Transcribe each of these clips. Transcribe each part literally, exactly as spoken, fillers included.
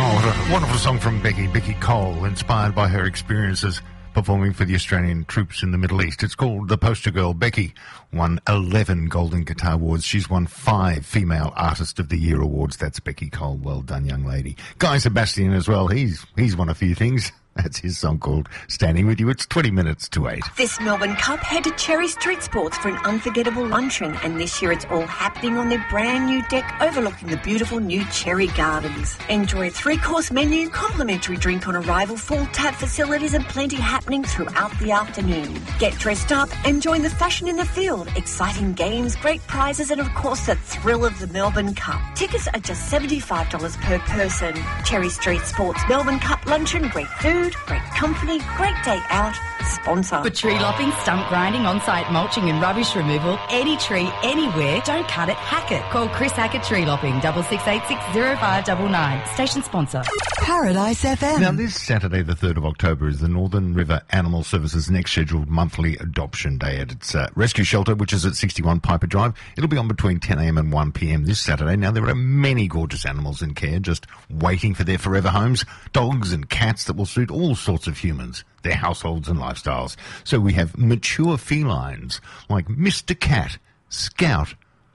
Oh, what a wonderful song from Becky, Becky Cole, inspired by her experiences performing for the Australian troops in the Middle East. It's called The Poster Girl. Becky won eleven Golden Guitar Awards. She's won five Female Artist of the Year awards. That's Becky Cole. Well done, young lady. Guy Sebastian as well. He's he's won a few things. That's his song called Standing With You. It's twenty minutes to eight. This Melbourne Cup, head to Cherry Street Sports for an unforgettable luncheon. And this year it's all happening on their brand new deck overlooking the beautiful new Cherry Gardens. Enjoy a three-course menu, complimentary drink on arrival, full tap facilities and plenty happening throughout the afternoon. Get dressed up and join the fashion in the field. Exciting games, great prizes and of course the thrill of the Melbourne Cup. Tickets are just seventy-five dollars per person. Cherry Street Sports Melbourne Cup luncheon, great food, great company, great day out. Sponsor. For tree lopping, stump grinding, on-site mulching and rubbish removal, any tree, anywhere, don't cut it, hack it. Call Chris Hackett Tree Lopping, double six eight six zero five nine nine. Station sponsor. Paradise F M. Now, this Saturday, the third of October, is the Northern River Animal Services next scheduled monthly adoption day at its uh, rescue shelter, which is at sixty-one Piper Drive. It'll be on between ten a.m. and one p.m. this Saturday. Now, there are many gorgeous animals in care just waiting for their forever homes. Dogs and cats that will suit all sorts of humans, their households and lifestyles. So we have mature felines like Mister Cat, Scout,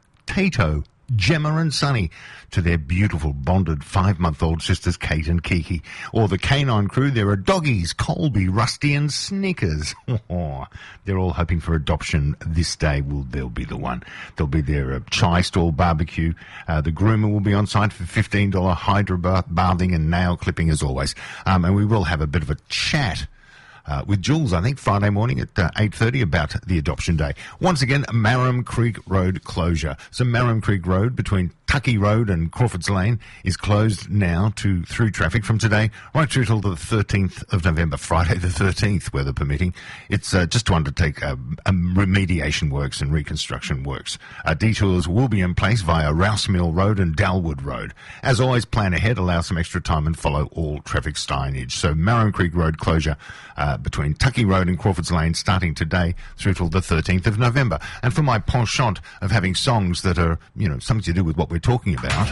Tato, Gemma and Sunny, to their beautiful bonded five-month-old sisters Kate and Kiki. Or the canine crew, there are doggies, Colby, Rusty and Snickers. Oh, they're all hoping for adoption. This day will they'll be the one. There'll be their uh, chai stall barbecue. Uh, the groomer will be on site for fifteen dollars hydro bath, bathing and nail clipping as always. Um, and we will have a bit of a chat Uh, with Jules, I think, Friday morning at uh, eight thirty about the adoption day. Once again, Marram Creek Road closure. So Marram Creek Road between Tucky Road and Crawfords Lane is closed now to through traffic from today right through till the thirteenth of November, Friday the thirteenth, weather permitting. It's uh, just to undertake uh, um, remediation works and reconstruction works. Uh, detours will be in place via Rouse Mill Road and Dalwood Road. As always, plan ahead, allow some extra time and follow all traffic signage. So Marram Creek Road closure uh, between Tucky Road and Crawfords Lane starting today through till the thirteenth of November. And for my penchant of having songs that are, you know, something to do with what we're talking about,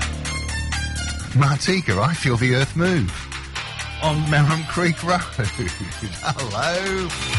Martika, I Feel the Earth Move on Marram Creek Road. Hello.